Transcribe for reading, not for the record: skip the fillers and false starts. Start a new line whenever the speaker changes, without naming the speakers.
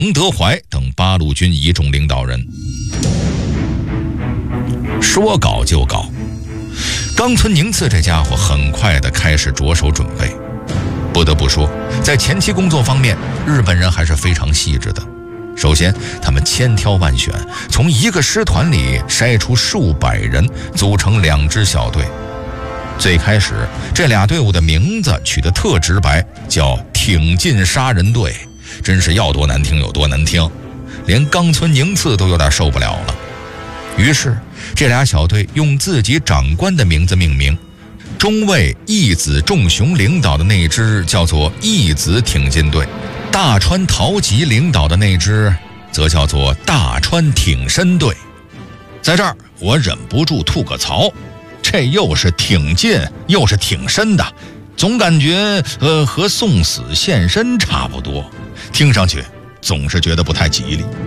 彭德怀等八路军一众领导人。说搞就搞，冈村宁次这家伙很快地开始着手准备。不得不说，在前期工作方面，日本人还是非常细致的。首先，他们千挑万选，从一个师团里筛出数百人，组成2支小队。最开始，这俩队伍的名字取得特直白，叫挺进杀人队，真是要多难听有多难听，连冈村宁次都有点受不了了。于是，这俩小队用自己长官的名字命名。中尉义子重雄领导的那支叫做义子挺进队，大川桃吉领导的那支则叫做大川挺身队。在这儿我忍不住吐个槽，这又是挺进又是挺身的，总感觉和送死献身差不多，听上去总是觉得不太吉利。